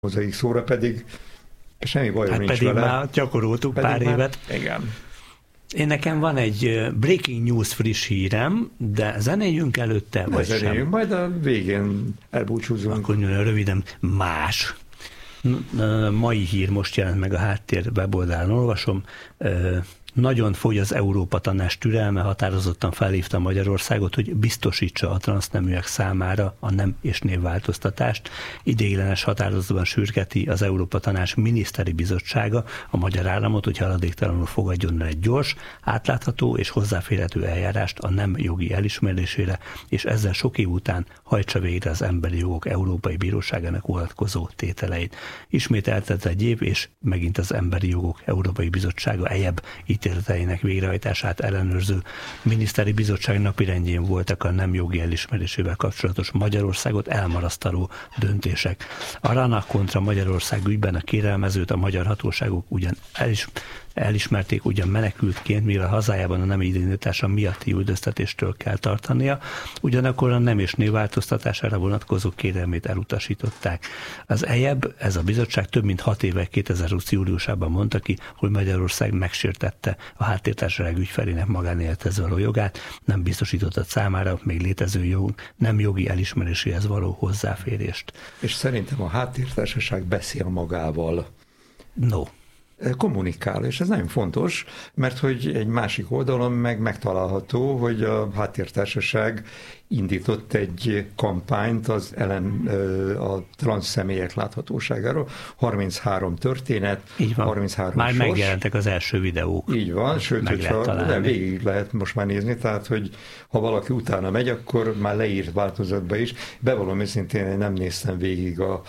mozaik szóra, pedig semmi bajom nincs pedig vele. Már gyakoroltuk pár évet. Igen. Nekem van egy breaking news friss hírem, de zenéljünk előtte, vagy zenéljünk, majd a végén elbúcsúzunk. Akkor röviden más. Mai hír most jelent meg a Háttér weboldalon, olvasom. Nagyon fogy az Európa Tanács türelme, határozottan felhívta Magyarországot, hogy biztosítsa a transzneműek számára a nem- és névváltoztatást. Ideiglenes határozatban sürgeti az Európa Tanács miniszteri bizottsága a magyar államot, hogy haladéktalanul fogadjon el egy gyors, átlátható és hozzáférhető eljárást a nem jogi elismerésére, és ezzel sok év után hajtsa végre az Emberi Jogok Európai Bíróságának vonatkozó tételeit. Ismét eltelt egy év, és megint az Emberi Jogok Európai Bizottsága EJEB ítéleteinek végrehajtását ellenőrző miniszteri bizottság napirendjén voltak a nem jogi elismerésével kapcsolatos Magyarországot elmarasztaló döntések. A Rana kontra Magyarország ügyben a kérelmezőt a magyar hatóságok ugyan elismerték ugyan menekültként, mivel hazájában a nem identitása miatti üldöztetéstől kell tartania, ugyanakkor a nem és névváltoztatására vonatkozó kérelmét elutasították. Az EJEB, ez a bizottság több mint 6 éve 2020. júliusában mondta ki, hogy Magyarország megsértette a háttértársaság ügyfelének magánélethez való jogát, nem biztosította számára még létező jog, nem jogi elismeréséhez való hozzáférést. És szerintem a háttértársaság beszél magával. No. Kommunikál, és ez nagyon fontos, mert hogy egy másik oldalon megtalálható, hogy a háttértársaság indított egy kampányt a transz személyek láthatóságáról. 33 történet, így van. 33 már sors. Megjelentek az első videók. Így van, sőt, hogyha végig lehet most már nézni, tehát, hogy ha valaki utána megy, akkor már leírt változatba is. Bevallom őszintén, én nem néztem végig a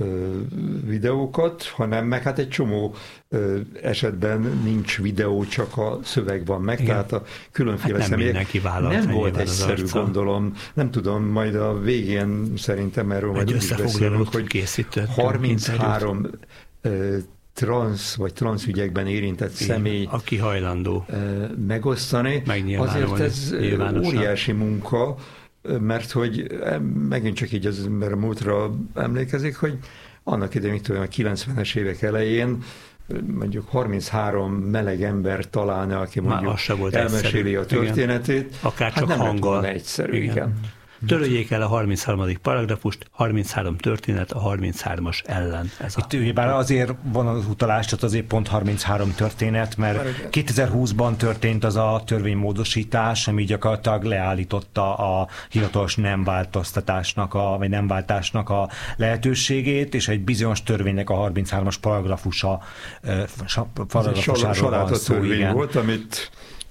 videókat, hanem meg hát egy csomó esetben nincs videó, csak a szöveg van meg, igen. Tehát a különféle nem személyek. Nem volt egyszerű, gondolom. Nem tudom, majd a végén szerintem erről majd úgy is beszélünk, hogy 33 transz vagy transzügyekben érintett személy, aki hajlandó megosztani. Azért ez óriási munka, mert hogy megint csak így az ember a múltra emlékezik, hogy annak idején, a 90-es évek elején mondjuk 33 meleg ember találna, aki mondjuk elmeséli a történetét. Igen. Akár hát csak nem hanggal. lett egyszerű, igen. Töröljék el a 33. paragrafust, 33 történet a 33-as ellen. Itt bár azért van az utalás, tehát azért pont 33 történet, mert 2020-ban történt az a törvénymódosítás, ami gyakorlatilag leállította a hivatalos nem változtatásnak, vagy nem váltásnak a lehetőségét, és egy bizonyos törvénynek a 33-as paragrafusáról van szó. Törvény volt, amit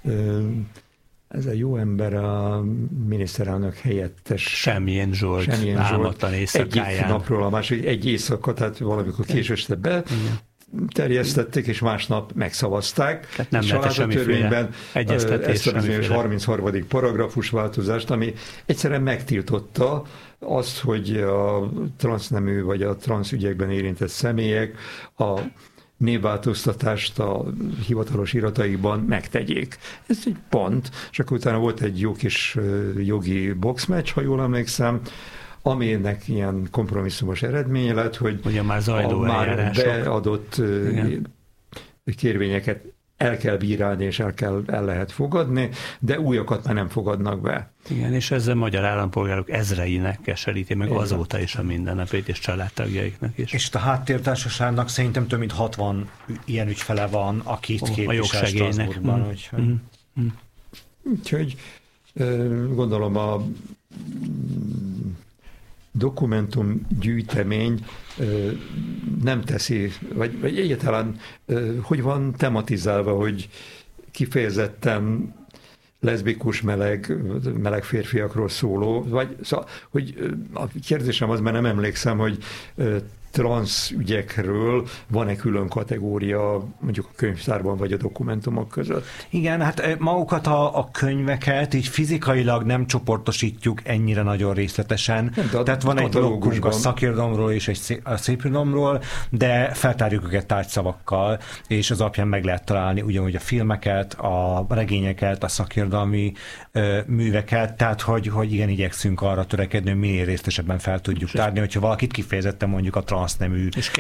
ez a jó ember, a miniszterelnök helyettes. Semmilyen Zsolt álmatlan éjszakáján. Egyik napról a másik, egy éjszaka, tehát valamikor késő este terjesztették, és másnap megszavazták. Tehát nem és lehet semmiféle ezt a bizonyos 33. paragrafus változást, ami egyszerűen megtiltotta azt, hogy a transznemű vagy a transzügyekben érintett személyek a névváltoztatást a hivatalos irataikban megtegyék. Ez egy pont, és akkor utána volt egy jó kis jogi boxmatch, ha jól emlékszem, aminek ilyen kompromisszumos eredménye lett, hogy ugye már már beadott kérvényeket el kell bírálni, és el lehet fogadni, de újakat már nem fogadnak be. Igen, és ezzel magyar állampolgárok ezreinek keseríti meg azóta is a mindennapét, és családtagjaiknak is. És a háttértársaságnak szerintem több mint 60 ilyen ügyfele van, akit képvisel Strasbourgban. Úgyhogy gondolom a dokumentumgyűjtemény nem teszi, vagy egyáltalán hogy van tematizálva, hogy kifejezetten leszbikus, meleg férfiakról szóló, vagy szóval, hogy a kérdésem az, mert nem emlékszem, hogy transz ügyekről van-e külön kategória mondjuk a könyvtárban vagy a dokumentumok között? Igen, hát magukat a könyveket így fizikailag nem csoportosítjuk ennyire nagyon részletesen. Tehát van egy blokkunk a szakirodalomról és a szépirodalomról, de feltárjuk őket tárgyszavakkal, és az alapján meg lehet találni ugyanúgy a filmeket, a regényeket, a szakirodalmi műveket, tehát hogy igen, igyekszünk arra törekedni, hogy minél részletesebben fel tudjuk tárni, hogyha valakit kifejezetten mondjuk a transznemű